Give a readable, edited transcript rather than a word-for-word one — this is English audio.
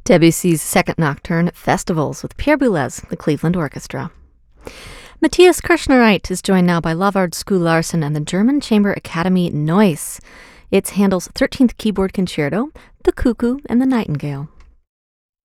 Debussy's Second Nocturne, Festivals, with Pierre Boulez, the Cleveland Orchestra. Matthias Kirchnerite is joined now by Lavard Skue Larsen and the German Chamber Academy Neuss. It's Handel's 13th Keyboard Concerto, The Cuckoo and the Nightingale.